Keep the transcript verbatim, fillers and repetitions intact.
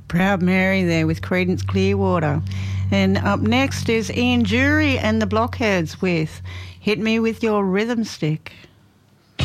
Proud Mary there with Creedence Clearwater. And up next is Ian Jury and the Blockheads with Hit Me With Your Rhythm Stick.